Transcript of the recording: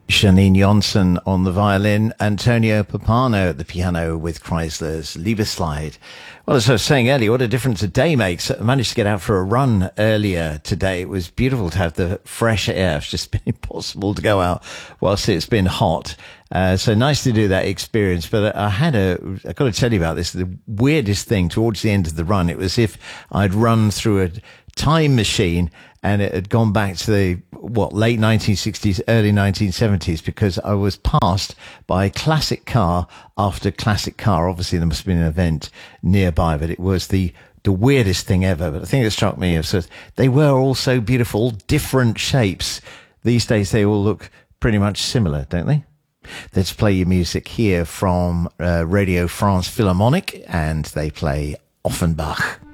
Janine Johnson on the violin, Antonio Papano at the piano with Chrysler's Liebeslide. Well, as I was saying earlier, what a difference a day makes. I managed to get out for a run earlier today. It was beautiful to have the fresh air. It's just been impossible to go out whilst it's been hot. So nice to do that experience. But I got to tell you about this, the weirdest thing towards the end of the run. It was if I'd run through a time machine and it had gone back to the, late 1960s, early 1970s, because I was passed by classic car after classic car. Obviously, there must have been an event nearby, but it was the weirdest thing ever. But the thing that struck me is that they were all so beautiful, different shapes. These days, they all look pretty much similar, don't they? Let's play your music here from Radio France Philharmonic, and they play Offenbach.